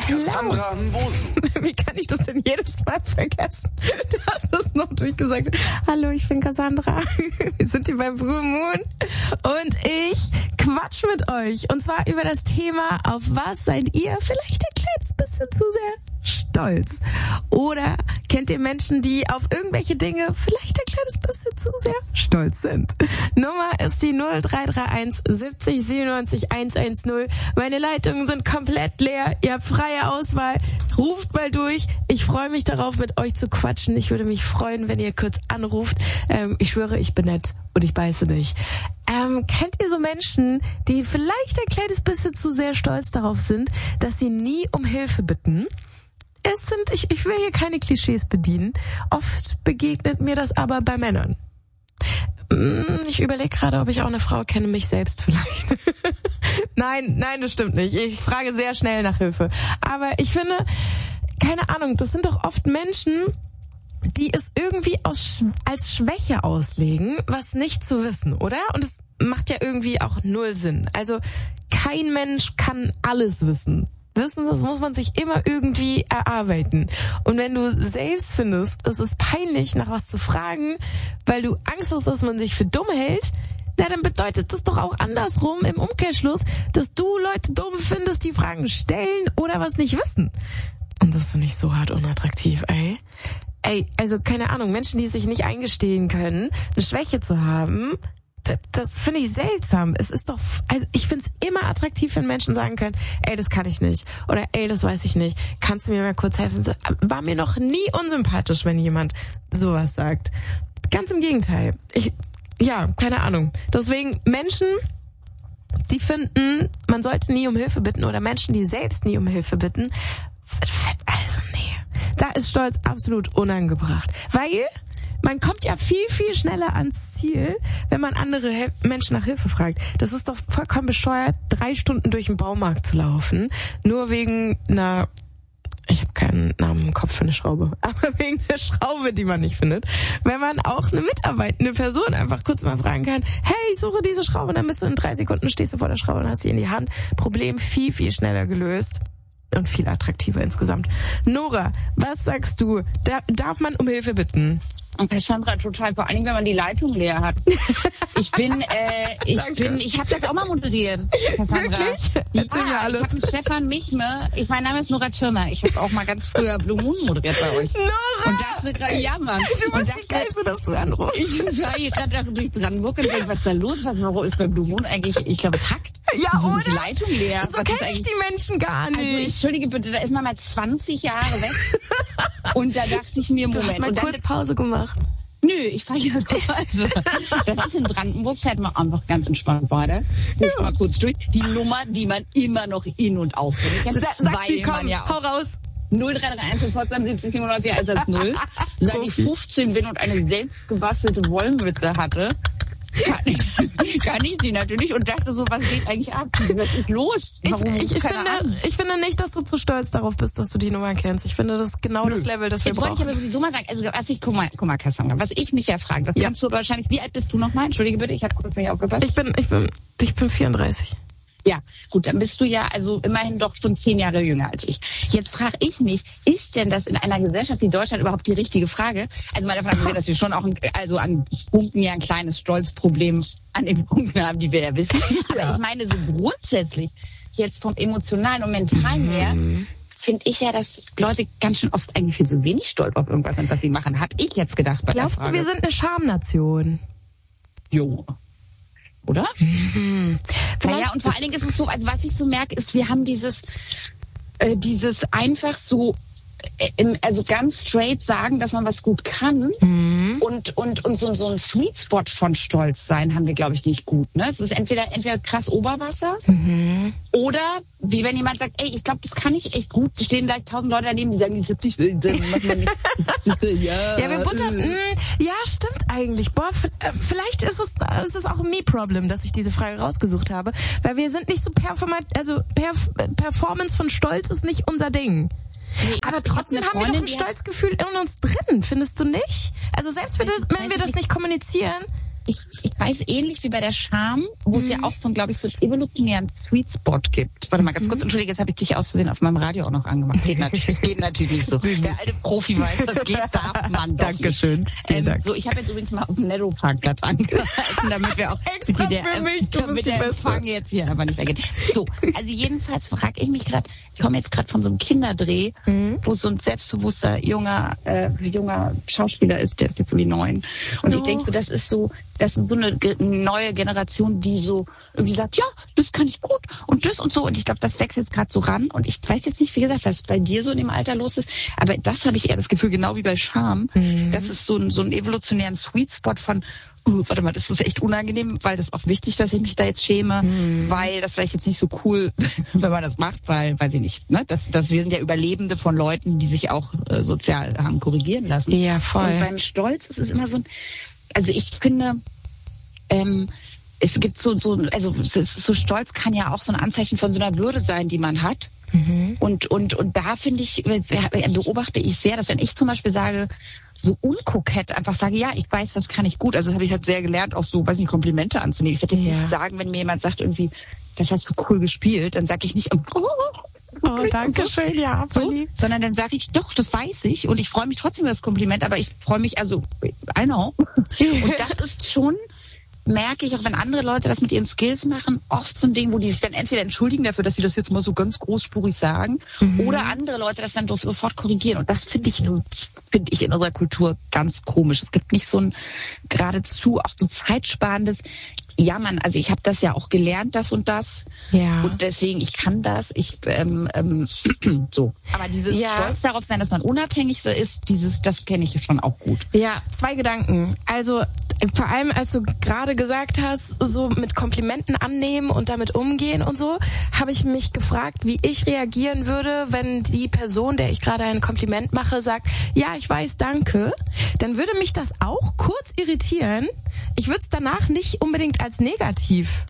mit Cassandra Nwosu. Wie kann ich das denn jedes Mal vergessen? Du hast es noch durchgesagt. Hallo, ich bin Cassandra. Wir sind hier bei Blue Moon und ich quatsch mit euch. Und zwar über das Thema, auf was seid ihr vielleicht ein kleines bisschen zu sehr stolz? Oder kennt ihr Menschen, die auf irgendwelche Dinge vielleicht ein kleines bisschen zu sehr stolz sind? Nummer ist die 0331 70 97 110. Meine Leitungen sind komplett leer. Ihr habt freie Auswahl. Ruft mal durch. Ich freue mich darauf, mit euch zu quatschen. Ich würde mich freuen, wenn ihr kurz anruft. Ich schwöre, ich bin nett und ich beiße nicht. Kennt ihr so Menschen, die vielleicht ein kleines bisschen zu sehr stolz darauf sind, dass sie nie um Hilfe bitten? Ich will hier keine Klischees bedienen. Oft begegnet mir das aber bei Männern. Ich überlege gerade, ob ich auch eine Frau kenne, mich selbst vielleicht. Nein, das stimmt nicht. Ich frage sehr schnell nach Hilfe. Aber ich finde, keine Ahnung, das sind doch oft Menschen, die es irgendwie als Schwäche auslegen, was nicht zu wissen, oder? Und es macht ja irgendwie auch null Sinn. Also kein Mensch kann alles wissen. Wissen, das muss man sich immer irgendwie erarbeiten. Und wenn du selbst findest, es ist peinlich, nach was zu fragen, weil du Angst hast, dass man sich für dumm hält, na, dann bedeutet das doch auch andersrum im Umkehrschluss, dass du Leute dumm findest, die Fragen stellen oder was nicht wissen. Und das finde ich so hart unattraktiv, ey. Also keine Ahnung, Menschen, die sich nicht eingestehen können, eine Schwäche zu haben, das finde ich seltsam. Es ist doch, also ich finde es immer attraktiv, wenn Menschen sagen können, ey, das kann ich nicht. Oder ey, das weiß ich nicht. Kannst du mir mal kurz helfen? War mir noch nie unsympathisch, wenn jemand sowas sagt. Ganz im Gegenteil. Keine Ahnung. Deswegen Menschen, die finden, man sollte nie um Hilfe bitten, oder Menschen, die selbst nie um Hilfe bitten, also nee. Da ist Stolz absolut unangebracht. Weil man kommt ja viel, viel schneller ans Ziel, wenn man andere Menschen nach Hilfe fragt. Das ist doch vollkommen bescheuert, 3 Stunden durch den Baumarkt zu laufen, nur wegen einer, ich habe keinen Namen im Kopf für eine Schraube, aber wegen einer Schraube, die man nicht findet. Wenn man auch eine mitarbeitende Person einfach kurz mal fragen kann, hey, ich suche diese Schraube, dann bist du in 3 Sekunden, stehst du vor der Schraube und hast sie in die Hand. Problem viel, viel schneller gelöst. Und viel attraktiver insgesamt. Nora, was sagst du? Darf man um Hilfe bitten? Und Cassandra, total, vor allen Dingen, wenn man die Leitung leer hat. Ich habe das auch mal moderiert, Cassandra. Wirklich? Erzähl mir alles. Ich habe mit Stefan Michme, mein Name ist Nora Tschirner, ich habe auch mal ganz früher Blue Moon moderiert bei euch. Nora! Und dachte gerade, ja, Mann. Du bist die Geilste, dass du anrufst. Ich war hier gerade durch Brandenburg und denke, was ist da los? Warum ist bei Blue Moon eigentlich, ich glaube, es hackt. Ja, so oder? Die Leitung leer. So kenne ich die Menschen gar nicht. Also, entschuldige bitte, da ist man mal 20 Jahre weg. Und da dachte ich mir, Moment. Du hast mal kurz Pause gemacht. Nö, ich fahre ja also, das ist in Brandenburg, fährt man einfach ganz entspannt weiter. Ruft mal kurz durch. Die Nummer, die man immer noch in- und auswendig kennt. Sag sie, komm, hau raus. 0331 in Potsdam 70 97 110. Seit ich 15 bin und eine selbstgebastelte Wollmütze hatte, kann ich die natürlich und dachte so, was geht eigentlich ab? Was ist los? Warum? Ich finde nicht, dass du zu stolz darauf bist, dass du die Nummer kennst. Ich finde, das ist genau das Level, das wir brauchen. Jetzt wollte ich aber sowieso mal sagen, also guck mal, Cassandra, was ich mich ja frage, das kannst du wahrscheinlich, wie alt bist du nochmal? Entschuldige bitte, ich habe kurz nicht aufgepasst. Ich bin 34. Ja, gut, dann bist du ja also immerhin doch schon 10 Jahre jünger als ich. Jetzt frage ich mich, ist denn das in einer Gesellschaft wie Deutschland überhaupt die richtige Frage? Also mal davon abgesehen, dass wir schon auch an Punkten ja ein kleines Stolzproblem an den Punkten haben, die wir ja wissen. Aber ich meine so grundsätzlich, jetzt vom Emotionalen und Mentalen her, finde ich ja, dass Leute ganz schön oft eigentlich viel zu wenig stolz auf irgendwas sind, was sie machen. Hab ich jetzt gedacht bei Glaubst der Frage. du, wir sind eine Schamnation? Jo. Oder? Naja, und vor allen Dingen ist es so, also was ich so merke, ist, wir haben dieses einfach so, also ganz straight sagen, dass man was gut kann und so ein Sweet Spot von Stolz sein haben wir, glaube ich, nicht gut. Ne? Es ist entweder krass Oberwasser oder wie wenn jemand sagt, ey, ich glaube, das kann ich echt gut. Es stehen gleich 1000 Leute daneben, die sagen, ich will, macht man nicht. Ja, wir buttern, ja, stimmt eigentlich. Boah, vielleicht ist es auch ein Me-Problem, dass ich diese Frage rausgesucht habe, weil wir sind nicht so Performance von Stolz ist nicht unser Ding. Nee, aber trotzdem haben wir doch ein Stolzgefühl in uns drin, findest du nicht? Also selbst wenn wir das nicht kommunizieren. ich weiß, ähnlich wie bei der Scham, wo es ja auch so, glaube ich, so einen evolutionären Sweet Spot gibt. Warte mal ganz kurz, entschuldige, jetzt habe ich dich aus Versehen auf meinem Radio auch noch angemacht. Das geht natürlich nicht so. Der alte Profi weiß, das geht, darf man doch Dankeschön. So, ich habe jetzt übrigens mal auf dem Netto-Parkplatz angehalten, damit wir auch extra für mich, damit der Empfang jetzt hier aber nicht weggeht. So, also jedenfalls frage ich mich gerade, ich komme jetzt gerade von so einem Kinderdreh, wo so ein selbstbewusster junger Schauspieler ist, der ist jetzt irgendwie 9. Und ich denke, das ist so eine neue Generation, die so irgendwie sagt, ja, das kann ich gut und das und so. Und ich glaube, das wächst jetzt gerade so ran. Und ich weiß jetzt nicht, wie gesagt, was bei dir so in dem Alter los ist. Aber das habe ich eher das Gefühl, genau wie bei Scham, dass es so einen evolutionären Sweet Spot von, warte mal, das ist echt unangenehm, weil das auch wichtig, dass ich mich da jetzt schäme, weil das vielleicht jetzt nicht so cool, wenn man das macht, weil, weiß ich nicht, ne? Wir sind ja Überlebende von Leuten, die sich auch sozial haben korrigieren lassen. Ja, voll. Und beim Stolz ist es immer so also ich finde, es gibt so Stolz kann ja auch so ein Anzeichen von so einer Würde sein, die man hat. Und da finde ich, beobachte ich sehr, dass wenn ich zum Beispiel sage, so unkokett einfach sage, ja, ich weiß, das kann ich gut. Also das habe ich halt sehr gelernt, auch so, weiß nicht, Komplimente anzunehmen. Ich werde jetzt nicht sagen, wenn mir jemand sagt irgendwie, das hast du cool gespielt, dann sage ich nicht, oh, danke schön, ja, so, sondern dann sage ich, doch, das weiß ich und ich freue mich trotzdem über das Kompliment, aber ich freue mich, also, I know. Und das ist schon, merke ich, auch wenn andere Leute das mit ihren Skills machen, oft so ein Ding, wo die sich dann entweder entschuldigen dafür, dass sie das jetzt mal so ganz großspurig sagen, oder andere Leute das dann sofort korrigieren. Und das finde ich in unserer Kultur ganz komisch. Es gibt nicht so ein geradezu auch so zeitsparendes, ja, also ich habe das ja auch gelernt, das und das. Ja. Und deswegen, ich kann das, so. Aber dieses Stolz darauf sein, dass man unabhängig ist, das kenne ich schon auch gut. Ja, 2 Gedanken. Also, vor allem, als du gerade gesagt hast, so mit Komplimenten annehmen und damit umgehen und so, habe ich mich gefragt, wie ich reagieren würde, wenn die Person, der ich gerade ein Kompliment mache, sagt, ja, ich weiß, danke. Dann würde mich das auch kurz irritieren. Ich würde es danach nicht unbedingt als negativ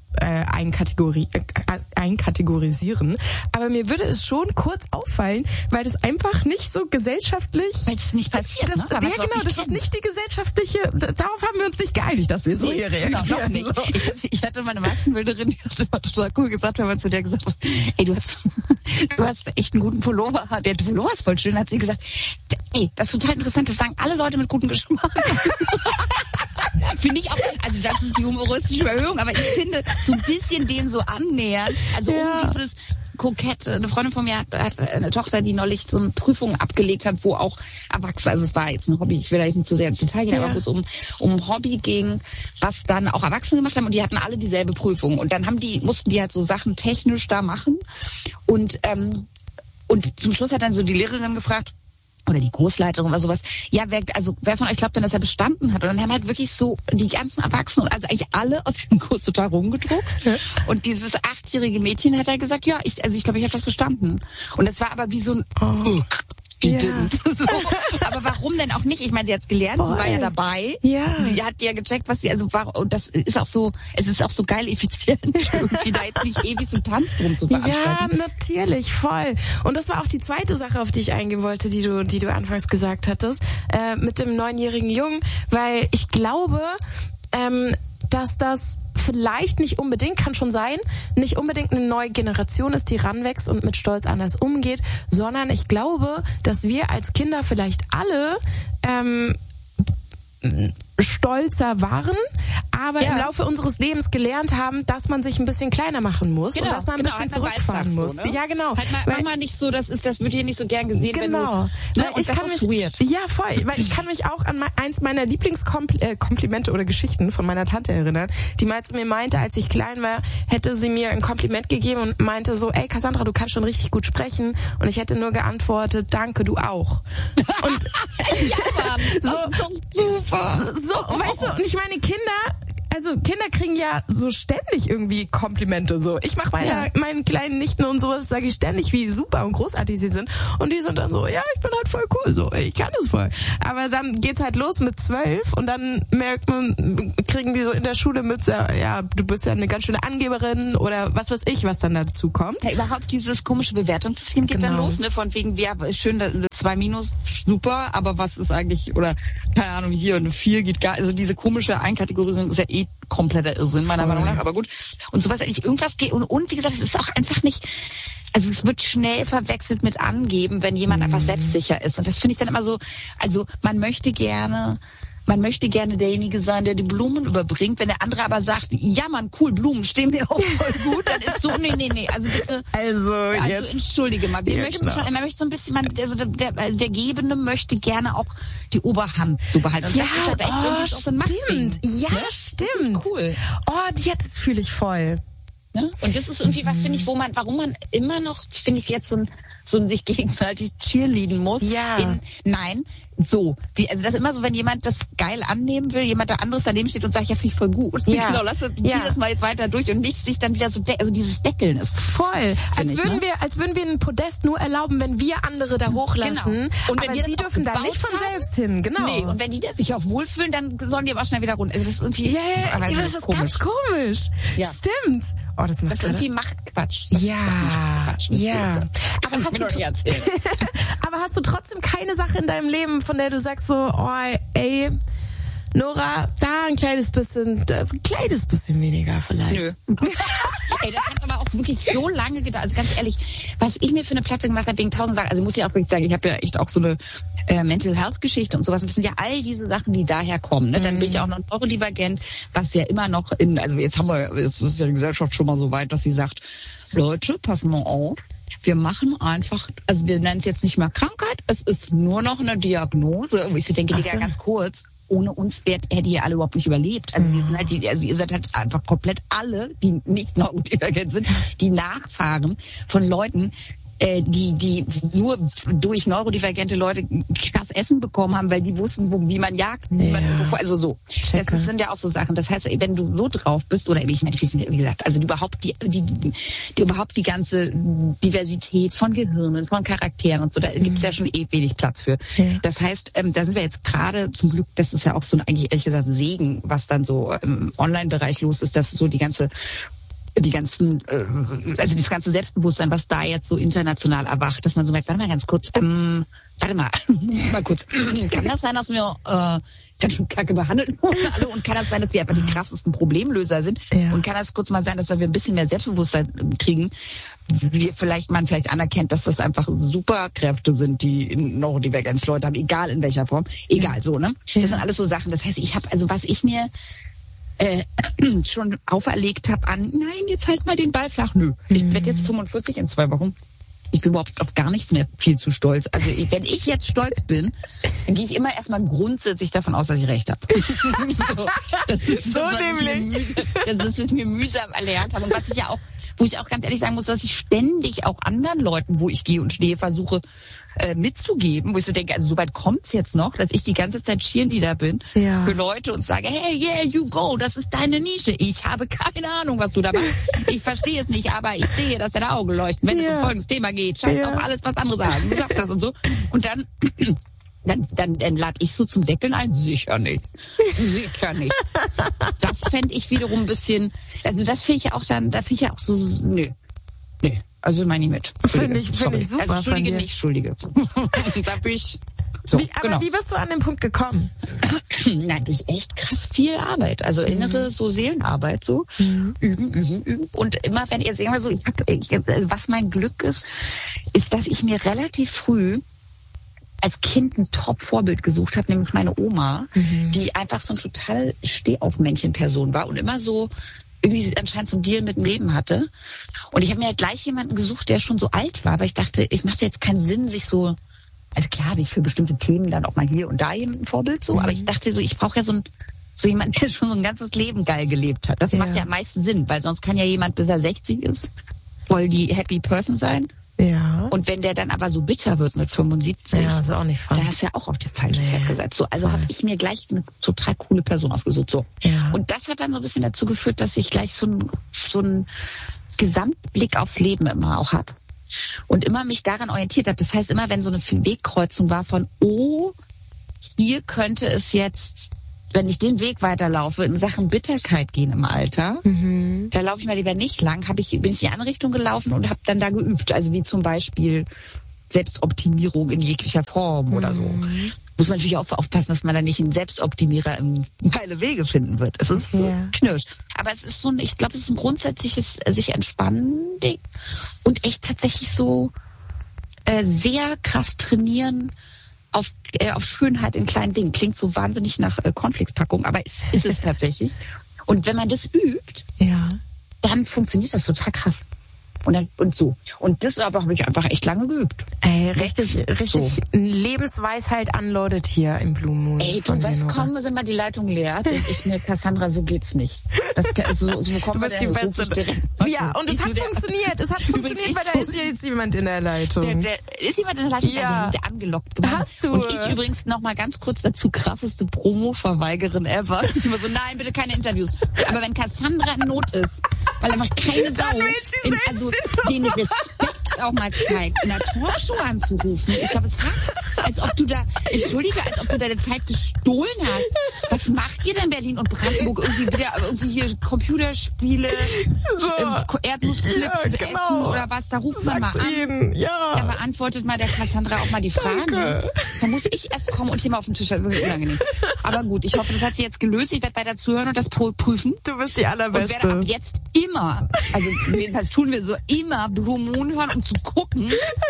einkategorisieren, aber mir würde es schon kurz auffallen, weil das einfach nicht so gesellschaftlich... Weil es nicht passiert, das, ne? Ja, genau, das ist nicht die gesellschaftliche... Darauf haben wir uns nicht geeinigt, dass wir so hier reagieren. Genau, noch nicht. So. Ich hatte meine Maskenbilderin, die hat immer total cool gesagt, wenn man zu der gesagt hat, ey, du hast echt einen guten Pullover. Der Pullover ist voll schön, hat sie gesagt, ey, das ist total interessant, das sagen alle Leute mit gutem Geschmack. Finde ich auch, also das ist die humoristische Überhöhung, aber ich finde, so ein bisschen dem so annähern, also um dieses Kokette. Eine Freundin von mir hat eine Tochter, die neulich so eine Prüfung abgelegt hat, wo auch Erwachsene, also es war jetzt ein Hobby, ich will da jetzt nicht zu sehr ins Detail gehen, aber wo es um Hobby ging, was dann auch Erwachsene gemacht haben und die hatten alle dieselbe Prüfung und dann mussten die halt so Sachen technisch da machen und zum Schluss hat dann so die Lehrerin gefragt, oder die Großleitung oder sowas, ja, wer von euch glaubt denn, dass er bestanden hat? Und dann haben halt wirklich so die ganzen Erwachsenen, also eigentlich alle aus diesem Kurs total rumgedruckt. Und dieses 8-jährige Mädchen hat halt gesagt, ja, ich glaube, ich habe das bestanden. Und es war aber wie so ein So. Aber warum denn auch nicht? Ich meine, sie hat es gelernt, sie war ja dabei. Ja. Sie hat ja gecheckt, was sie, also war, und das ist auch so, es ist auch so geil effizient, irgendwie da jetzt nicht ewig so einen Tanz drum zu veranstalten. Ja, natürlich, voll. Und das war auch die zweite Sache, auf die ich eingehen wollte, die du anfangs gesagt hattest, mit dem 9-jährigen Jungen, weil ich glaube, dass das vielleicht nicht unbedingt, kann schon sein, nicht unbedingt eine neue Generation ist, die ranwächst und mit Stolz anders umgeht, sondern ich glaube, dass wir als Kinder vielleicht alle stolzer waren, aber im Laufe unseres Lebens gelernt haben, dass man sich ein bisschen kleiner machen muss und dass man ein bisschen zurückfahren muss. So, ne? Ja, genau. Halt mach mal nicht so, das wird hier nicht so gern gesehen, wenn du... Ne, und das ist weird. Ja, voll. Weil ich kann mich auch an eins meiner Lieblingskomplimente oder Geschichten von meiner Tante erinnern, die mal zu mir meinte, als ich klein war, hätte sie mir ein Kompliment gegeben und meinte so, ey Cassandra, du kannst schon richtig gut sprechen. Und ich hätte nur geantwortet, danke, du auch. Und ja, Mann, das ist doch super. So, weißt du, und ich meine, Kinder also Kinder kriegen ja so ständig irgendwie Komplimente so. Ich mache meinen kleinen Nichten und sowas, sage ich ständig, wie super und großartig sie sind. Und die sind dann so, ja, ich bin halt voll cool, so, ich kann das voll. Aber dann geht's halt los mit 12 und dann kriegen die so in der Schule mit, ja, du bist ja eine ganz schöne Angeberin oder was weiß ich, was dann dazu kommt. Ja, überhaupt dieses komische Bewertungssystem geht dann los, ne? Von wegen, ja, schön, 2-, super, aber was ist eigentlich, oder keine Ahnung, hier eine 4 geht gar, also diese komische Einkategorisierung ist ja kompletter Irrsinn, meiner Meinung nach, aber gut. Und sowas, eigentlich irgendwas geht, und wie gesagt, es ist auch einfach nicht, also es wird schnell verwechselt mit angeben, wenn jemand einfach selbstsicher ist. Und das finde ich dann immer so, also man möchte gerne derjenige sein, der die Blumen überbringt. Wenn der andere aber sagt, ja Mann, cool, Blumen stehen mir auch voll gut, dann ist so, nee, also bitte. Also entschuldige mal, wir möchten schon, man möchte so ein bisschen, der Gebende möchte gerne auch die Oberhand so behalten. Und ja, das ist halt echt irgendwie auch so ein Machtding. Ja, ne? Stimmt. Cool. Das fühle ich voll. Ne? Und das ist irgendwie was, finde ich, warum man immer noch, finde ich, jetzt so ein sich gegenseitig cheerleaden muss. Ja. Also das ist immer so, wenn jemand das geil annehmen will, jemand da anderes daneben steht und sagt, ja, finde ich voll gut. Ja. Genau, zieh das mal jetzt weiter durch und nicht sich dann wieder so, also dieses Deckeln ist voll. Als würden wir ein Podest nur erlauben, wenn wir andere da hochlassen. Genau. Und aber sie dürfen da nicht von selbst hin, genau. Nee, und wenn die da sich auch wohlfühlen, dann sollen die aber schnell wieder runter. Also das ist irgendwie, das ist komisch. Ganz komisch. Ja. Stimmt. Oh, das macht irgendwie Machtquatsch. Ja. Aber hast du trotzdem keine Sache in deinem Leben, von der du sagst so, Nora, da ein kleines bisschen weniger vielleicht. Nö. Das hat aber auch wirklich so lange gedauert. Also ganz ehrlich, was ich mir für eine Platte gemacht habe wegen 1000 Sachen, also muss ich auch wirklich sagen, ich habe ja echt auch so eine Mental Health Geschichte und sowas. Das sind ja all diese Sachen, die daher kommen. Ne? Dann bin ich auch noch neurodivergent, was ja immer noch also jetzt ist ja die Gesellschaft schon mal so weit, dass sie sagt, Leute, passen mal auf. Wir machen einfach, also wir nennen es jetzt nicht mehr Krankheit, es ist nur noch eine Diagnose. Und ich denke, Digga, ganz kurz, ohne uns hätte ihr alle überhaupt nicht überlebt. Also, ihr seid halt einfach komplett alle, die nicht neurodivergent sind, die Nachfahren von Leuten, die nur durch neurodivergente Leute krass Essen bekommen haben, weil die wussten, wie man jagt. Also so. Das sind ja auch so Sachen. Das heißt, wenn du so drauf bist, oder wie gesagt, also überhaupt die ganze Diversität von Gehirnen, von Charakteren und so, da gibt's ja schon wenig Platz für. Ja. Das heißt, da sind wir jetzt gerade zum Glück, das ist ja auch so eigentlich ehrlich gesagt ein Segen, was dann so im Online-Bereich los ist, dass so das ganze Selbstbewusstsein, was da jetzt so international erwacht, dass man so merkt, warte mal kurz, kann das sein, dass wir ganz schön kacke behandelt wurden alle und kann das sein, dass wir einfach die krassesten Problemlöser sind und kann das kurz mal sein, dass wir ein bisschen mehr Selbstbewusstsein kriegen, man vielleicht anerkennt, dass das einfach Superkräfte sind, die Neurodivergenz-Leute haben, egal in welcher Form, so, ne? Das sind alles so Sachen, das heißt, was ich mir schon auferlegt habe nein, jetzt halt mal den Ball flach. Nö, ich werde jetzt 45 in 2 Wochen. Ich bin überhaupt auf gar nichts mehr viel zu stolz. Also wenn ich jetzt stolz bin, dann gehe ich immer erstmal grundsätzlich davon aus, dass ich recht habe. Das ist, was ich mir mühsam erlernt habe. Und wo ich auch ganz ehrlich sagen muss, dass ich ständig auch anderen Leuten, wo ich gehe und stehe, versuche mitzugeben, wo ich so denke, also so weit kommt's jetzt noch, dass ich die ganze Zeit Cheerleader bin für Leute und sage, hey, yeah, you go, das ist deine Nische. Ich habe keine Ahnung, was du da machst. Ich verstehe es nicht, aber ich sehe, dass deine Augen leuchten, wenn es um folgendes Thema geht. Scheiß auf alles, was andere sagen. Du sagst das und so. Und dann lade ich so zum Deckeln ein? Sicher nicht. Das fände ich wiederum ein bisschen, also das finde ich ja auch so, nö. Also meine ich mit. Finde ich super. Also Schuldige, nicht Schuldige. Da bin ich so. Wie bist du an den Punkt gekommen? Nein, durch echt krass viel Arbeit. Also innere so Seelenarbeit so. Üben. Und immer wenn ihr sagen wir so, was mein Glück ist, dass ich mir relativ früh als Kind ein Top-Vorbild gesucht habe, nämlich meine Oma, die einfach so ein total Stehaufmännchen-Person war und immer so irgendwie anscheinend so ein Deal mit dem Leben hatte. Und ich habe mir halt gleich jemanden gesucht, der schon so alt war, aber ich dachte, es macht jetzt keinen Sinn, sich so, also klar habe ich für bestimmte Themen dann auch mal hier und da jemanden Vorbild so, aber ich dachte so, ich brauche ja so jemanden, der schon so ein ganzes Leben geil gelebt hat. Das macht ja am meisten Sinn, weil sonst kann ja jemand, bis er 60 ist, voll die happy person sein. Ja. Und wenn der dann aber so bitter wird mit 75, ja, ist auch nicht fun. da ist ja auch auf der falschen Pferd gesetzt. So, also habe ich mir gleich eine total coole Person ausgesucht. So. Ja. Und das hat dann so ein bisschen dazu geführt, dass ich gleich so einen Gesamtblick aufs Leben immer auch habe. Und immer mich daran orientiert habe. Das heißt, immer wenn so eine Wegkreuzung war von, hier könnte es jetzt, wenn ich den Weg weiterlaufe, in Sachen Bitterkeit gehen im Alter, da laufe ich mal lieber nicht lang, bin ich in die andere Richtung gelaufen und habe dann da geübt. Also wie zum Beispiel Selbstoptimierung in jeglicher Form oder so. Muss man natürlich auch aufpassen, dass man da nicht einen Selbstoptimierer im Weile Wege finden wird. Es ist knirsch. Aber es ist ich glaube, es ist ein grundsätzliches sich entspannen Ding und echt tatsächlich so sehr krass trainieren auf Schönheit in kleinen Dingen. Klingt so wahnsinnig nach Cornflakes-Packung, aber ist es tatsächlich. Und wenn man das übt, dann funktioniert das total krass. Und so. Und das aber habe ich einfach echt lange geübt. Ey, richtig Lebensweisheit unloaded hier im Blue Moon. Ey, du weißt, kaum sind mal die Leitungen leer, denke ich mir, Cassandra, so geht's nicht. So kommen wir die Beste. Ja, und es hat funktioniert. Es hat funktioniert, weil da ist jetzt jemand in der Leitung. Der ist jemand in der Leitung, der angelockt gemacht. Hast du. Und ich übrigens noch mal ganz kurz dazu, krasseste Promo-Verweigerin ever. Immer so, nein, bitte keine Interviews. Aber wenn Cassandra in Not ist, weil einfach keine Sau, den Respekt auch mal zeigt, in der Talkshow anzurufen. Ich glaube, es hat, als ob du deine Zeit gestohlen hast. Was macht ihr denn Berlin und Brandenburg? Irgendwie hier Computerspiele, Erdnussflips essen oder was? Da ruft man mal an. Da beantwortet mal der Cassandra auch mal die Fragen. Da muss ich erst kommen und hier mal auf den Tisch. Das ist wirklich unangenehm. Aber gut, ich hoffe, das hat sich jetzt gelöst. Ich werde weiter zuhören und das prüfen. Du bist die Allerbeste. Und werde ab jetzt immer, also jedenfalls tun wir so, immer Blue Moon hören, um zu gucken,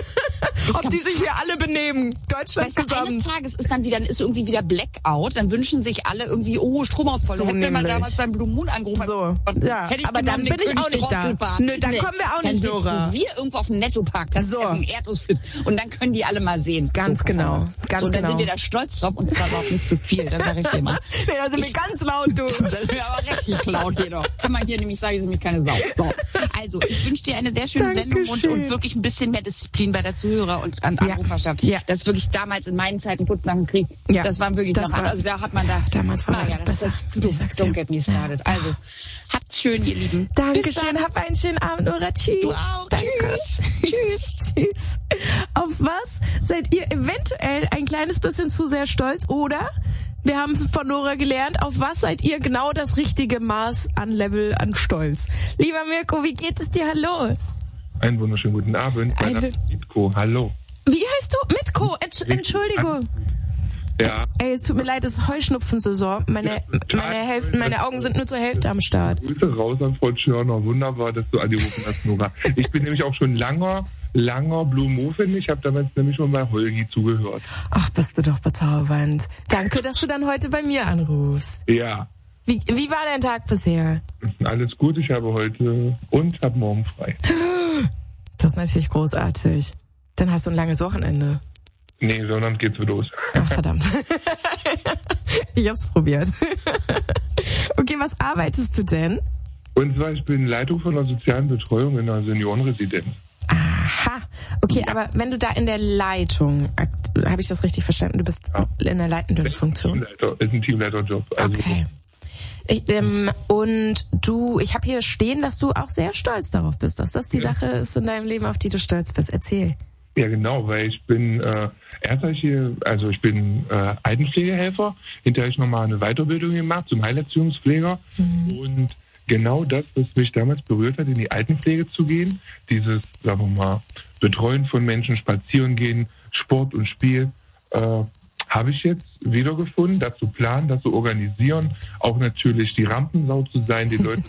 ob die sich hier alle benehmen. Deutschland gesamt. Eines Tages ist irgendwie wieder Blackout, dann wünschen sich alle irgendwie, Stromausfall. So hätten wir mal damals beim Blue Moon angerufen. So, ja. Aber dann bin ich auch nicht da. Nö, dann kommen wir auch nicht, Nora. Dann wir irgendwo auf dem Nettopark, das ist ein Erdnussflips. Und dann können die alle mal sehen. Ganz genau. Dann sind wir da stolz drauf und das war auch nicht zu viel, das sage ich dir mal. Nee, da sind wir ganz laut, du. Das ist mir aber richtig laut hier doch. Kann man hier nämlich sagen, ich bin nämlich keine Sau. So. Also, ich wünsche dir eine sehr schöne Sendung und wirklich ein bisschen mehr Disziplin bei der Zuhörer und an Anruferschaft. Ja. Das ist wirklich damals in meinen Zeiten, kurz nach dem Krieg, das waren wirklich noch andere. Also da hat man da... Damals war das besser. Don't get me started. Also, habt's schön, ihr Lieben. Dankeschön, hab einen schönen Abend, Nora. Tschüss. Du auch. Danke. Tschüss. Tschüss. Auf was seid ihr eventuell ein kleines bisschen zu sehr stolz? Oder, wir haben es von Nora gelernt, auf was seid ihr genau das richtige Maß an Level an Stolz? Lieber Mirko, wie geht es dir? Hallo. Einen wunderschönen guten Abend. Mein Name ist Mitko. Hallo. Wie heißt du? Mitko. Entschuldigung. Ja. Ey, es tut mir leid, es ist Heuschnupfensaison. Meine Augen sind nur zur Hälfte am Start. Grüße raus an Frau Tschörner. Wunderbar, dass du angerufen hast, Nora. Ich bin nämlich auch schon langer Blue Moon. Ich habe damals nämlich schon bei Holgi zugehört. Ach, bist du doch bezaubernd. Danke, dass du dann heute bei mir anrufst. Ja. Wie war dein Tag bisher? Alles gut, ich habe heute und habe morgen frei. Das ist natürlich großartig. Dann hast du ein langes Wochenende. Nee, sondern geht's wieder los. Ach, verdammt. Ich hab's probiert. Okay, was arbeitest du denn? Und zwar, ich bin Leitung von der sozialen Betreuung in einer Seniorenresidenz. Aha. Okay, aber wenn du da in der Leitung, habe ich das richtig verstanden? Du bist in der leitenden Funktion? Ist ein Teamleiterjob. Also okay. Und ich habe hier stehen, dass du auch sehr stolz darauf bist, dass das die Sache ist in deinem Leben, auf die du stolz bist. Erzähl. Ja, genau, weil ich bin Altenpflegehelfer. Hinterher habe ich nochmal eine Weiterbildung gemacht zum Heilerziehungspfleger. Und genau das, was mich damals berührt hat, in die Altenpflege zu gehen, dieses, sagen wir mal, Betreuen von Menschen, spazieren gehen, Sport und Spiel, habe ich jetzt wiedergefunden, das zu planen, das zu organisieren, auch natürlich die Rampensau zu sein, die Leute,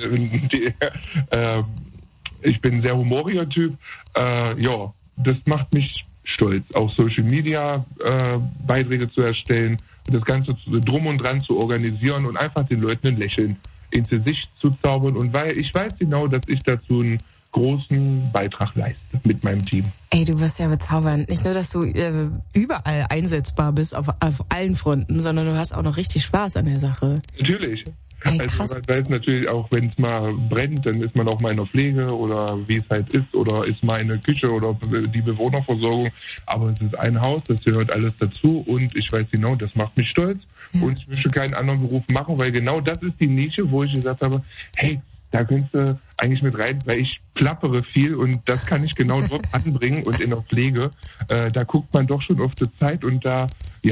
ich bin ein sehr humoriger Typ, das macht mich stolz, auch Social Media Beiträge zu erstellen, das Ganze drum und dran zu organisieren und einfach den Leuten ein Lächeln ins Gesicht zu zaubern. Und weil ich weiß genau, dass ich dazu einen großen Beitrag leiste mit meinem Team. Ey, du wirst ja bezaubernd. Nicht nur, dass du überall einsetzbar bist auf allen Fronten, sondern du hast auch noch richtig Spaß an der Sache. Natürlich. Also man weiß natürlich auch, wenn es mal brennt, dann ist man auch mal in der Pflege oder wie es halt ist oder ist mal in der Küche oder die Bewohnerversorgung. Aber es ist ein Haus, das gehört alles dazu und ich weiß genau, das macht mich stolz und ich möchte keinen anderen Beruf machen, weil genau das ist die Nische, wo ich gesagt habe, hey, da könntest du eigentlich mit rein, weil ich plappere viel und das kann ich genau dort anbringen und in der Pflege, da guckt man doch schon auf die Zeit und das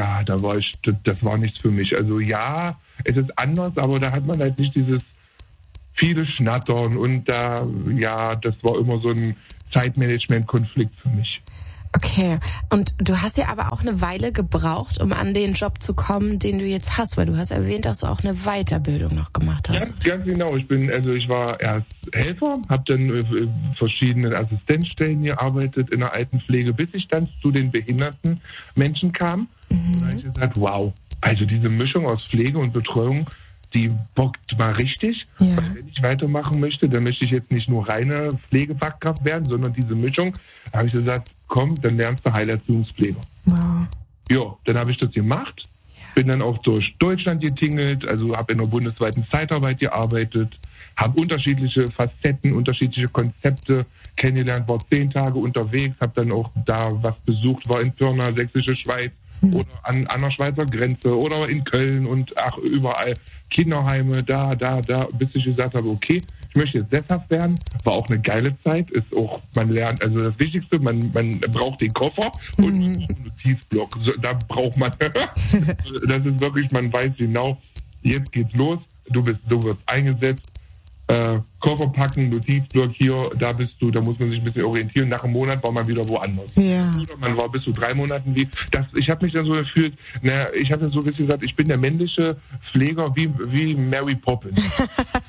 war nichts für mich. Also ja, es ist anders, aber da hat man halt nicht dieses viele Schnattern und das war immer so ein Zeitmanagement-Konflikt für mich. Okay, und du hast ja aber auch eine Weile gebraucht, um an den Job zu kommen, den du jetzt hast, weil du hast erwähnt, dass du auch eine Weiterbildung noch gemacht hast. Ja, ganz genau. Ich war erst Helfer, habe dann verschiedene Assistenzstellen gearbeitet in der Altenpflege, bis ich dann zu den behinderten Menschen kam. Und da habe ich gesagt, wow, also diese Mischung aus Pflege und Betreuung, die bockt mal richtig. Ja. Weil wenn ich weitermachen möchte, dann möchte ich jetzt nicht nur reine Pflegefachkraft werden, sondern diese Mischung, da habe ich gesagt, komm, dann lernst du Heilerziehungspfleger. Wow. Ja, dann habe ich das gemacht, bin dann auch durch Deutschland getingelt, also habe in der bundesweiten Zeitarbeit gearbeitet, habe unterschiedliche Facetten, unterschiedliche Konzepte kennengelernt, war 10 Tage unterwegs, habe dann auch da was besucht, war in Pirna, Sächsische Schweiz oder an der Schweizer Grenze oder in Köln und überall Kinderheime, da, bis ich gesagt habe, okay, ich möchte jetzt sesshaft werden, war auch eine geile Zeit, ist auch, man lernt, also das Wichtigste, man braucht den Koffer und man braucht einen Notizblock, da braucht man, das ist wirklich, man weiß genau, jetzt geht's los, du wirst eingesetzt, Koffer packen, Notizblock hier, da bist du, da muss man sich ein bisschen orientieren. Nach einem Monat war man wieder woanders. Ja. Oder man war bis zu 3 Monaten ich habe mich dann so gefühlt, ich habe so ein bisschen gesagt, ich bin der männliche Pfleger wie Mary Poppins.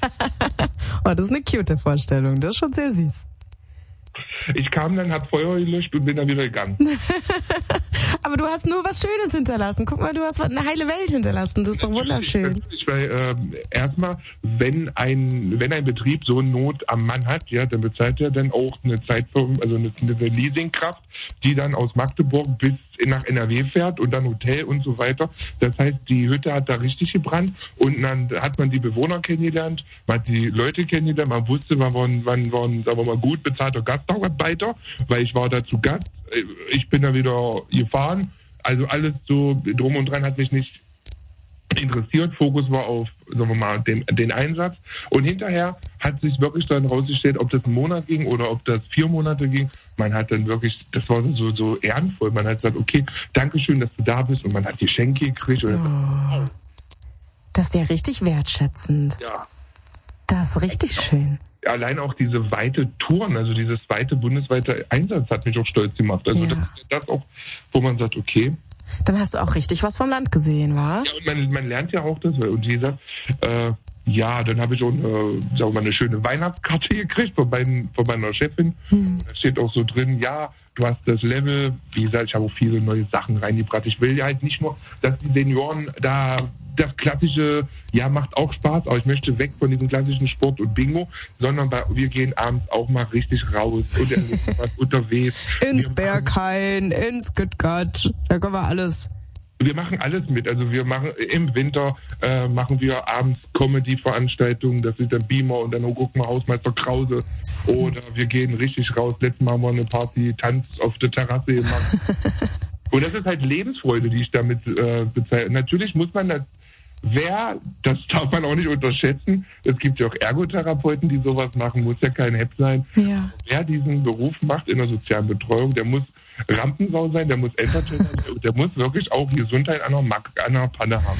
Oh, das ist eine cute Vorstellung, das ist schon sehr süß. Ich kam dann, hab Feuer gelöscht und bin dann wieder gegangen. Aber du hast nur was Schönes hinterlassen. Guck mal, du hast eine heile Welt hinterlassen. Das ist doch wunderschön. Weil erstmal, wenn ein Betrieb so Not am Mann hat, ja, dann bezahlt er dann auch eine eine Leasingkraft, die dann aus Magdeburg bis nach NRW fährt und dann Hotel und so weiter. Das heißt, die Hütte hat da richtig gebrannt und dann hat man die Bewohner kennengelernt, man hat die Leute kennengelernt, man wusste, man waren, sagen wir mal, gut bezahlter Gastarbeiter, weil ich war da zu Gast. Ich bin da wieder gefahren. Also alles so drum und dran hat mich nicht interessiert. Fokus war auf, sagen wir mal, den Einsatz. Und hinterher hat sich wirklich dann rausgestellt, ob das 1 Monat ging oder ob das 4 Monate ging. Man hat dann wirklich, das war so ehrenvoll. Man hat gesagt, okay, Dankeschön, dass du da bist. Und man hat Geschenke gekriegt. Oh. Das ist ja richtig wertschätzend. Ja. Das ist richtig schön. Allein auch diese weite Touren, also dieses weite bundesweite Einsatz hat mich auch stolz gemacht. Also das auch, wo man sagt, okay. Dann hast du auch richtig was vom Land gesehen, wa? Ja, und man lernt ja auch das. Und wie gesagt, dann habe ich auch eine schöne Weihnachtskarte gekriegt von meiner Chefin. Da steht auch so drin, ja, du hast das Level, wie gesagt, ich habe auch viele neue Sachen reingebracht. Ich will ja halt nicht nur, dass die Senioren da das klassische, ja, macht auch Spaß, aber ich möchte weg von diesem klassischen Sport und Bingo, sondern wir gehen abends auch mal richtig raus und was unterwegs. Ins Berghain, ins Stuttgart, da können wir alles. Wir machen alles mit. Also wir machen im Winter machen wir abends Comedy-Veranstaltungen, das ist der Beamer und dann gucken wir Hausmeister Krause. Oder wir gehen richtig raus. Letztes Mal haben wir eine Party, Tanz auf der Terrasse gemacht. Und das ist halt Lebensfreude, die ich damit bezeichne. Natürlich muss man das darf man auch nicht unterschätzen. Es gibt ja auch Ergotherapeuten, die sowas machen, muss ja kein Hepp sein. Ja. Wer diesen Beruf macht in der sozialen Betreuung, der muss Rampensau sein, der muss Entertainer sein, der muss wirklich auch Gesundheit an der Panne haben.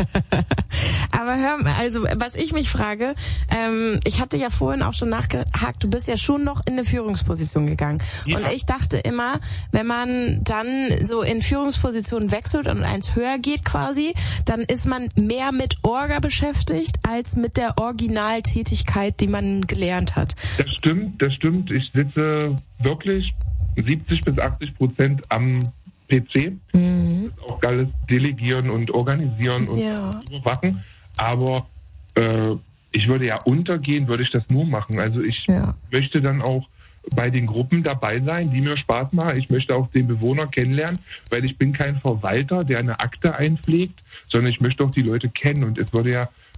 Aber hör mal, also was ich mich frage, ich hatte ja vorhin auch schon nachgehakt, du bist ja schon noch in eine Führungsposition gegangen. Ja. Und ich dachte immer, wenn man dann so in Führungspositionen wechselt und eins höher geht quasi, dann ist man mehr mit Orga beschäftigt, als mit der Originaltätigkeit, die man gelernt hat. Das stimmt. Ich sitze wirklich 70-80% am PC. Das ist auch alles delegieren und organisieren und überwachen. Aber ich würde ja untergehen, würde ich das nur machen. Also ich möchte dann auch bei den Gruppen dabei sein, die mir Spaß machen. Ich möchte auch den Bewohner kennenlernen, weil ich bin kein Verwalter, der eine Akte einpflegt, sondern ich möchte auch die Leute kennen. Und es würde ja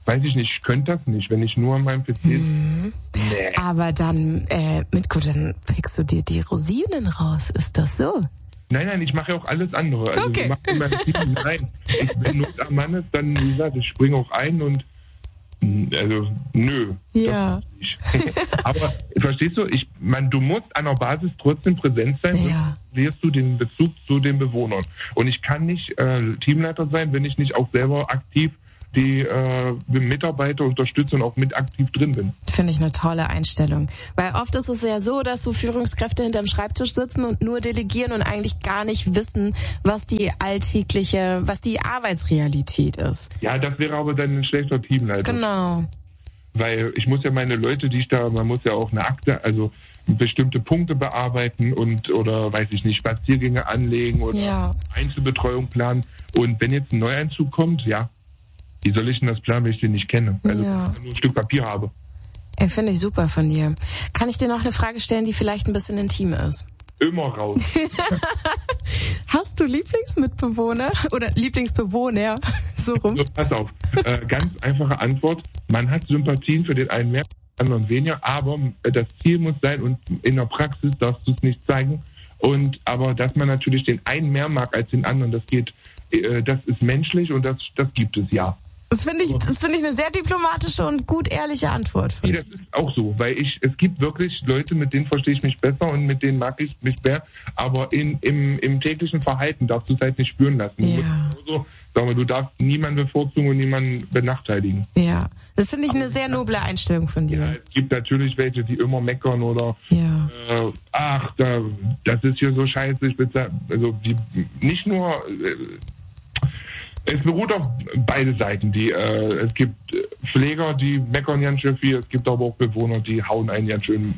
weiß ich nicht, ich könnte das nicht, wenn ich nur an meinem PC... Nee. Aber dann, dann pickst du dir die Rosinen raus, ist das so? Nein, ich mache ja auch alles andere. Also okay. Nein, wenn Not am Mann ist, dann, wie gesagt, ich springe auch ein und also, nö. Ja. Aber, verstehst du, du musst an der Basis trotzdem präsent sein, sonst verlierst du den Bezug zu den Bewohnern. Und ich kann nicht Teamleiter sein, wenn ich nicht auch selber aktiv die Mitarbeiter unterstütze und auch mit aktiv drin bin. Finde ich eine tolle Einstellung. Weil oft ist es ja so, dass so Führungskräfte hinterm Schreibtisch sitzen und nur delegieren und eigentlich gar nicht wissen, was die Arbeitsrealität ist. Ja, das wäre aber dann ein schlechter Teamleiter. Genau. Weil ich muss ja meine Leute, man muss ja auch eine Akte, also bestimmte Punkte bearbeiten oder weiß ich nicht, Spaziergänge anlegen oder Einzelbetreuung planen. Und wenn jetzt ein Neueinzug kommt, wie soll ich denn das planen, wenn ich den nicht kenne? Also wenn ich nur ein Stück Papier habe. Finde ich super von dir. Kann ich dir noch eine Frage stellen, die vielleicht ein bisschen intim ist? Immer raus. Hast du Lieblingsmitbewohner oder Lieblingsbewohner? So rum. So, pass auf. Ganz einfache Antwort. Man hat Sympathien für den einen mehr, für den anderen weniger, aber das Ziel muss sein, und in der Praxis darfst du es nicht zeigen, aber dass man natürlich den einen mehr mag als den anderen, das ist menschlich und das gibt es, ja. Das finde ich eine sehr diplomatische und gut ehrliche Antwort. Nee, das ist auch so, weil es gibt wirklich Leute, mit denen verstehe ich mich besser und mit denen mag ich mich mehr, aber im täglichen Verhalten darfst du es halt nicht spüren lassen. Du darfst niemanden bevorzugen und niemanden benachteiligen. Ja, das finde ich eine sehr noble Einstellung von dir. Ja, es gibt natürlich welche, die immer meckern oder das ist hier so scheiße, nicht nur... Es beruht auf beide Seiten. Es gibt Pfleger, die meckern ganz schön viel, es gibt aber auch Bewohner, die hauen einen ganz schön.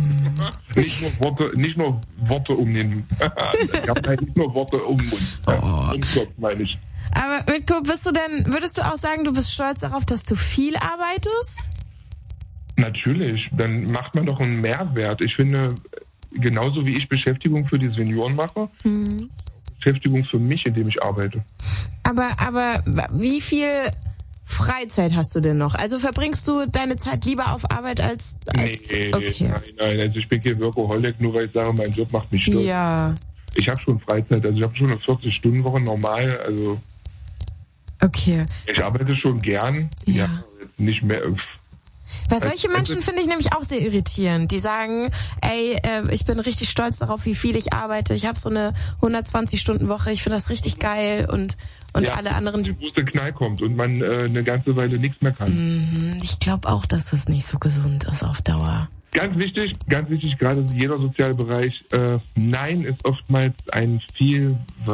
Nicht nur Worte um den. Ich habe halt nicht nur Worte um den Mund. Umkopf, meine ich. Aber Mitko, würdest du auch sagen, du bist stolz darauf, dass du viel arbeitest? Natürlich, dann macht man doch einen Mehrwert. Ich finde, genauso wie ich Beschäftigung für die Senioren mache, Beschäftigung für mich, indem ich arbeite. Aber wie viel Freizeit hast du denn noch? Also verbringst du deine Zeit lieber auf Arbeit als Nee, okay. Nein. Also ich bin kein Workaholic, nur weil ich sage, mein Job macht mich stolz. Ja. Ich habe schon Freizeit, also ich habe schon eine 40-Stunden-Woche normal, also okay. Ich arbeite schon gern, nicht mehr. Weil solche Menschen finde ich nämlich auch sehr irritierend. Die sagen, ich bin richtig stolz darauf, wie viel ich arbeite. Ich habe so eine 120-Stunden-Woche. Ich finde das richtig geil und alle anderen... Wo der Knall kommt und man eine ganze Weile nichts mehr kann. Ich glaube auch, dass das nicht so gesund ist auf Dauer. Ganz wichtig, gerade jeder Sozialbereich. Nein ist oftmals ein viel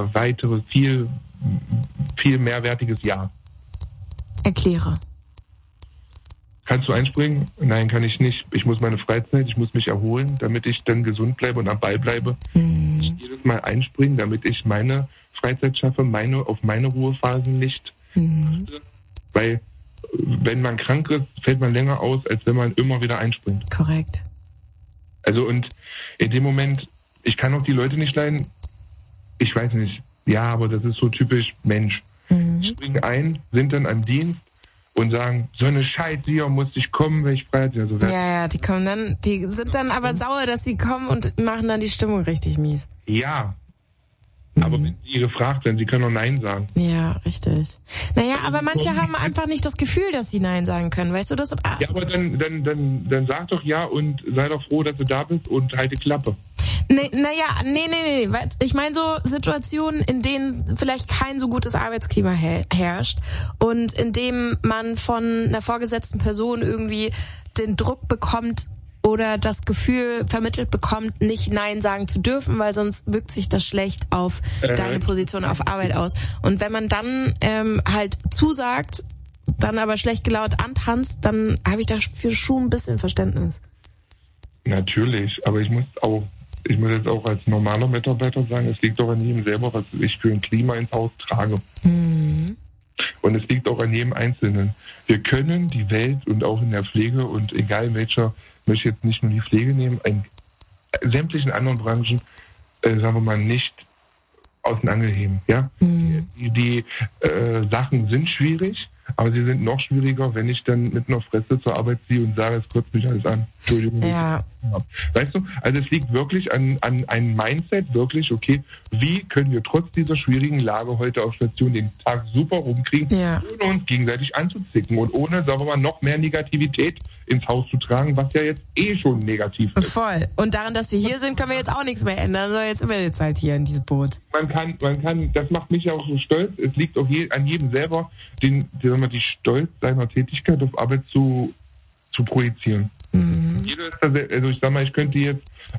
mehrwertiges Ja. Erkläre. Kannst du einspringen? Nein, kann ich nicht. Ich muss meine Freizeit, ich muss mich erholen, damit ich dann gesund bleibe und am Ball bleibe. Ich jedes Mal einspringen, damit ich meine Freizeit schaffe, auf meine Ruhephasen nicht. Weil, wenn man krank ist, fällt man länger aus, als wenn man immer wieder einspringt. Korrekt. Also, und in dem Moment, ich kann auch die Leute nicht leiden. Ich weiß nicht. Ja, aber das ist so typisch Mensch. Springen ein, sind dann am Dienst, und sagen, so eine Scheiße hier, muss ich kommen, wenn ich Freizeit habe. So, die kommen dann, die sind dann aber sauer, dass sie kommen und machen dann die Stimmung richtig mies. Ja. Aber wenn sie gefragt werden, sie können auch Nein sagen. Ja, richtig. Naja, aber manche haben einfach nicht das Gefühl, dass sie Nein sagen können, weißt du das? Ja, aber dann sag doch ja und sei doch froh, dass du da bist und halt die Klappe. Nee. Ich meine so Situationen, in denen vielleicht kein so gutes Arbeitsklima herrscht und in dem man von einer vorgesetzten Person irgendwie den Druck bekommt oder das Gefühl vermittelt bekommt, nicht Nein sagen zu dürfen, weil sonst wirkt sich das schlecht auf deine Position auf Arbeit aus. Und wenn man dann halt zusagt, dann aber schlecht gelaunt antanzt, dann habe ich dafür schon ein bisschen Verständnis. Natürlich, aber ich muss jetzt auch als normaler Mitarbeiter sagen, es liegt auch an jedem selber, was ich für ein Klima ins Haus trage. Und es liegt auch an jedem Einzelnen. Wir können die Welt und auch in der Pflege und egal in welcher, möchte jetzt nicht nur die Pflege nehmen, in sämtlichen anderen Branchen, sagen wir mal, nicht aus den Angel heben. Ja? Die Sachen sind schwierig, aber sie sind noch schwieriger, wenn ich dann mit einer Fresse zur Arbeit ziehe und sage, es kotzt mich alles an. Entschuldigung. Ja. Weißt du, also es liegt wirklich an einem Mindset, wirklich, okay, wie können wir trotz dieser schwierigen Lage heute auf Station den Tag super rumkriegen, ohne uns gegenseitig anzuzicken und ohne, sagen wir mal, noch mehr Negativität ins Haus zu tragen, was ja jetzt schon negativ ist. Voll. Und daran, dass wir hier sind, können wir jetzt auch nichts mehr ändern, sondern jetzt sind wir jetzt halt hier in diesem Boot. Man kann, das macht mich ja auch so stolz, es liegt auch an jedem selber, die Stolz seiner Tätigkeit auf Arbeit zu projizieren. Mhm. Jeder ist da, also ich sag mal, ich könnte jetzt,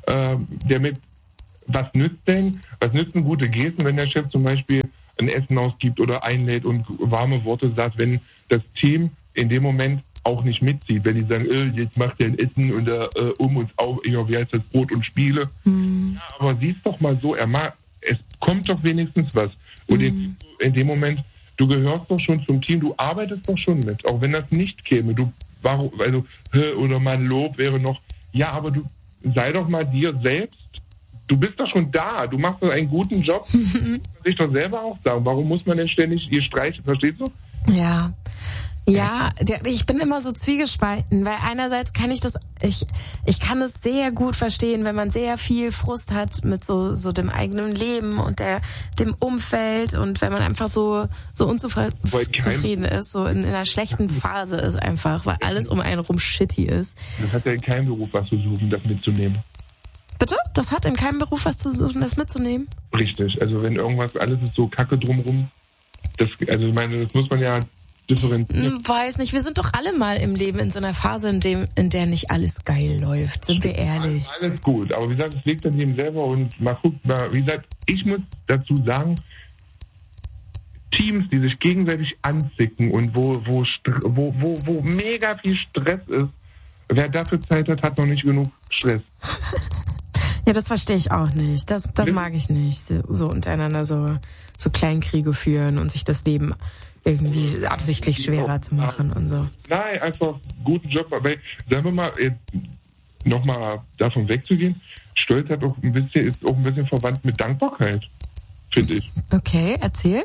was nützen gute Gesten, wenn der Chef zum Beispiel ein Essen ausgibt oder einlädt und warme Worte sagt, wenn das Team in dem Moment auch nicht mitzieht, wenn die sagen, jetzt macht der ein Essen und um uns auf, wie heißt das, Brot und Spiele. Mhm. Ja, aber sieh's doch mal so, es kommt doch wenigstens was. Und in dem Moment, du gehörst doch schon zum Team, du arbeitest doch schon mit, auch wenn das nicht käme. Oder mein Lob wäre noch, ja, aber du sei doch mal dir selbst. Du bist doch schon da, du machst doch einen guten Job. Das kann ich doch selber auch sagen. Warum muss man denn ständig ihr streichen, verstehst du? Ja. Ja, ich bin immer so zwiegespalten, weil einerseits kann ich kann es sehr gut verstehen, wenn man sehr viel Frust hat mit so dem eigenen Leben und dem Umfeld und wenn man einfach so unzufrieden ist, so in einer schlechten Phase ist einfach, weil alles um einen rum shitty ist. Das hat ja in keinem Beruf was zu suchen, das mitzunehmen. Bitte? Das hat in keinem Beruf was zu suchen, das mitzunehmen? Richtig, also wenn irgendwas, alles ist so kacke drumrum, das muss man ja differenzieren. Weiß nicht, wir sind doch alle mal im Leben in so einer Phase, in der nicht alles geil läuft, sind wir ehrlich. Alles gut, aber wie gesagt, es liegt an jedem selber und wie gesagt, ich muss dazu sagen, Teams, die sich gegenseitig anzicken und wo mega viel Stress ist, wer dafür Zeit hat noch nicht genug Stress. Ja, das verstehe ich auch nicht. Das mag ich nicht. So untereinander so Kleinkriege führen und sich das Leben irgendwie absichtlich schwerer zu machen und so. Nein, einfach guten Job. Aber sagen wir mal, nochmal davon wegzugehen, Stolz ist auch ein bisschen verwandt mit Dankbarkeit, finde ich. Okay, erzähl.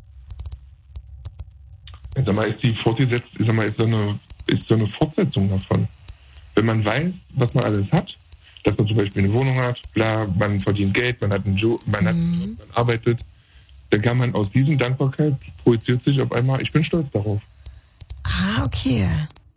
Sag mal, ist so eine Fortsetzung davon. Wenn man weiß, was man alles hat, dass man zum Beispiel eine Wohnung hat, klar, man verdient Geld, man hat einen Job, man arbeitet, dann kann man aus diesem Dankbarkeit projiziert sich auf einmal, ich bin stolz darauf. Ah, okay.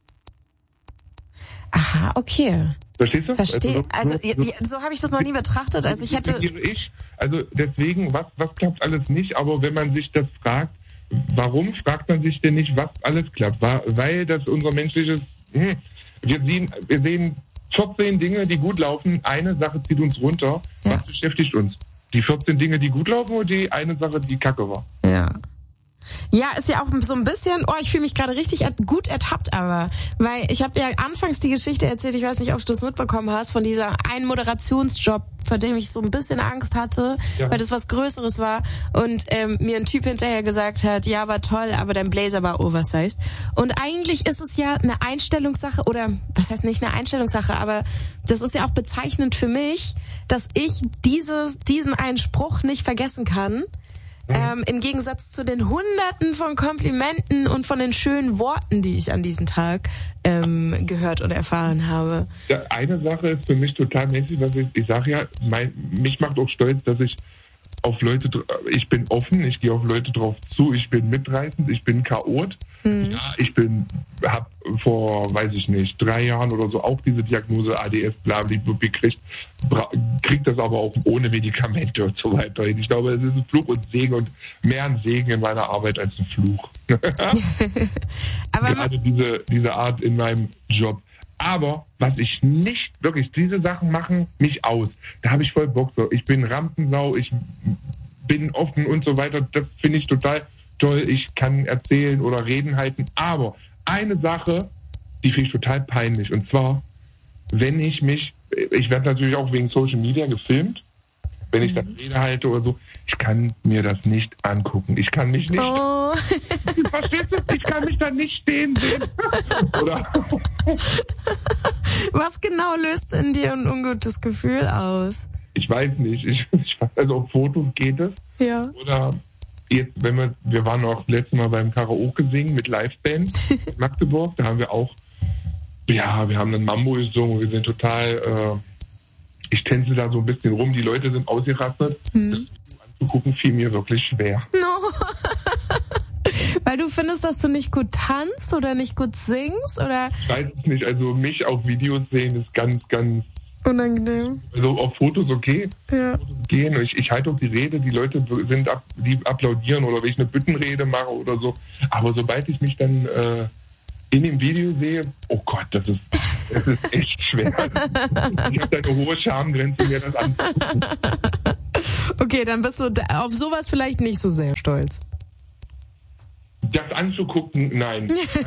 Aha, okay. Verstehst du? Verstehe. So habe ich das noch nie betrachtet. Also deswegen, was klappt alles nicht, aber wenn man sich das fragt, warum fragt man sich denn nicht, was alles klappt? Weil das unser menschliches, wir sehen 14 Dinge, die gut laufen, eine Sache zieht uns runter. Ja. Was beschäftigt uns? Die 14 Dinge, die gut laufen oder die eine Sache, die kacke war? Ja. Ja, ist ja auch so ein bisschen, ich fühle mich gerade richtig gut ertappt, aber, weil ich habe ja anfangs die Geschichte erzählt, ich weiß nicht, ob du es mitbekommen hast, von dieser einen Moderationsjob, vor dem ich so ein bisschen Angst hatte, weil das was Größeres war und mir ein Typ hinterher gesagt hat, ja, war toll, aber dein Blazer war oversized. Und eigentlich ist es ja eine Einstellungssache, oder was heißt nicht eine Einstellungssache, aber das ist ja auch bezeichnend für mich, dass ich diesen einen Spruch nicht vergessen kann. Im Gegensatz zu den Hunderten von Komplimenten und von den schönen Worten, die ich an diesem Tag gehört und erfahren habe. Ja, eine Sache ist für mich total mäßig, was ich sage ja, mich macht auch stolz, dass ich ich bin offen, ich gehe auf Leute drauf zu, ich bin mitreißend, ich bin Chaot. Ja, habe vor, 3 Jahren oder so auch diese Diagnose ADS, blablabla gekriegt, kriegt das aber auch ohne Medikamente und so weiter. Ich glaube, es ist ein Fluch und Segen und mehr ein Segen in meiner Arbeit als ein Fluch. Aber gerade diese Art in meinem Job. Aber was ich nicht, wirklich, diese Sachen machen mich aus. Da habe ich voll Bock so. Ich bin Rampensau, ich bin offen und so weiter. Das finde ich total toll. Ich kann erzählen oder Reden halten. Aber eine Sache, die finde ich total peinlich. Und zwar, wenn ich werde natürlich auch wegen Social Media gefilmt, wenn ich dann Rede halte oder so, ich kann mir das nicht angucken. Ich kann mich nicht... Oh. Verstehst du? Ich kann mich da nicht stehen sehen. Oder? Was genau löst in dir ein ungutes Gefühl aus? Ich weiß nicht. Also auf Fotos geht es. Ja. Oder jetzt, wir waren auch letztes Mal beim Karaoke singen mit Liveband in Magdeburg, da haben wir auch, wir haben dann Mambo gesungen, wir sind total, ich tänze da so ein bisschen rum, die Leute sind ausgerastet. Das Video anzugucken fiel mir wirklich schwer. No. Weil du findest, dass du nicht gut tanzt oder nicht gut singst, oder? Ich weiß es nicht, also mich auf Videos sehen ist ganz, ganz unangenehm. Also auf Fotos okay. Ja. Fotos gehen. Ich halte auch die Rede, die Leute die applaudieren oder wenn ich eine Büttenrede mache oder so. Aber sobald ich mich dann in dem Video sehe, oh Gott, das ist echt schwer. Ich habe da eine hohe Schamgrenze, mir das anzugucken. Okay, dann bist du auf sowas vielleicht nicht so sehr stolz. Das anzugucken, nein.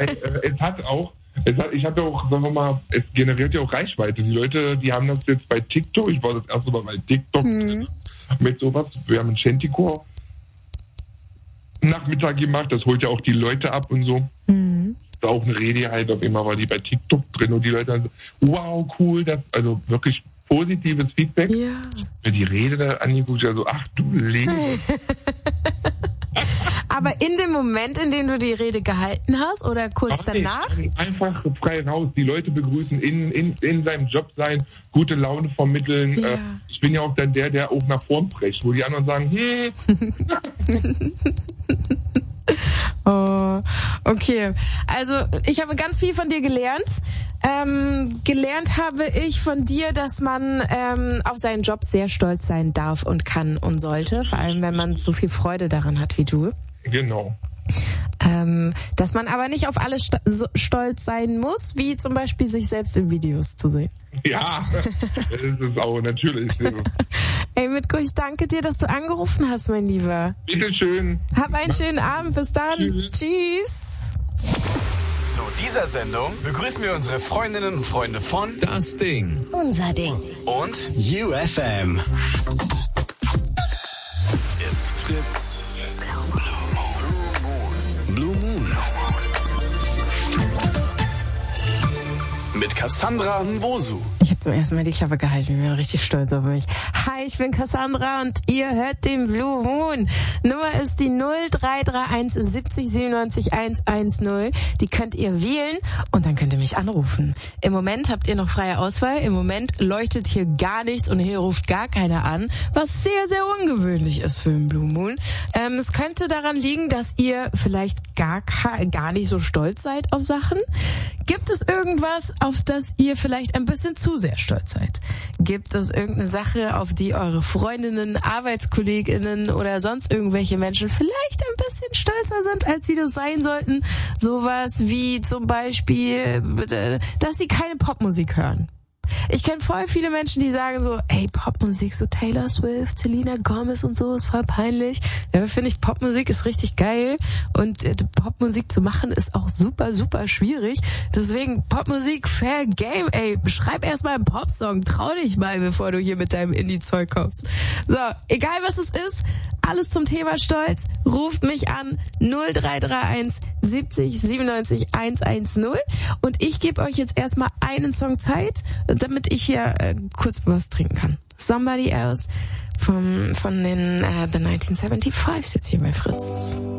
Ich habe ja auch, sagen wir mal, es generiert ja auch Reichweite. Die Leute, die haben das jetzt bei TikTok, ich war das erste Mal bei TikTok mit sowas, wir haben einen Shantycore Nachmittag gemacht, das holt ja auch die Leute ab und so. Da auch eine Rede halt, auf einmal war die bei TikTok drin und die Leute dann so, wow, cool, also wirklich positives Feedback. Ja. Mir die Rede da angeguckt, also ach du Leben. Aber in dem Moment, in dem du die Rede gehalten hast oder kurz danach? Einfach frei raus, die Leute begrüßen, in seinem Job sein, gute Laune vermitteln. Ja. Ich bin ja auch dann der auch nach vorn prescht, wo die anderen sagen, Oh, okay. Also ich habe ganz viel von dir gelernt. Gelernt habe ich von dir, dass man auf seinen Job sehr stolz sein darf und kann und sollte, vor allem wenn man so viel Freude daran hat wie du. Genau. Dass man aber nicht auf alles stolz sein muss, wie zum Beispiel sich selbst in Videos zu sehen. Ja, das ist auch natürlich. Ey, Mitko, ich danke dir, dass du angerufen hast, mein Lieber. Bitteschön. Hab einen schönen Abend. Bis dann. Tschüss. Zu dieser Sendung begrüßen wir unsere Freundinnen und Freunde von Das Ding. Unser Ding. und UFM. It's Fritz. Blue Moon. Mit Cassandra Nwosu. Ich habe zum ersten Mal die Klappe gehalten. Ich bin richtig stolz auf mich. Hi, ich bin Cassandra und ihr hört den Blue Moon. Nummer ist die 0331 70 97 110. Die könnt ihr wählen und dann könnt ihr mich anrufen. Im Moment habt ihr noch freie Auswahl. Im Moment leuchtet hier gar nichts und hier ruft gar keiner an, was sehr, sehr ungewöhnlich ist für den Blue Moon. Es könnte daran liegen, dass ihr vielleicht gar nicht so stolz seid auf Sachen. Gibt es irgendwas, auf das ihr vielleicht ein bisschen zu sehr stolz seid? Gibt es irgendeine Sache, auf die eure Freundinnen, ArbeitskollegInnen oder sonst irgendwelche Menschen vielleicht ein bisschen stolzer sind, als sie das sein sollten? Sowas wie zum Beispiel, dass sie keine Popmusik hören. Ich kenne voll viele Menschen, die sagen so, ey, Popmusik, so Taylor Swift, Selena Gomez und so, ist voll peinlich. Ja, finde ich, Popmusik ist richtig geil und Popmusik zu machen ist auch super, super schwierig. Deswegen Popmusik, fair game, ey, schreib erstmal einen Popsong, trau dich mal, bevor du hier mit deinem Indie-Zeug kommst. So, egal was es ist, alles zum Thema Stolz, ruft mich an 0331 70 97 110 und ich gebe euch jetzt erstmal einen Song Zeit, damit ich hier kurz was trinken kann. Somebody Else von den The 1975s jetzt hier bei Fritz.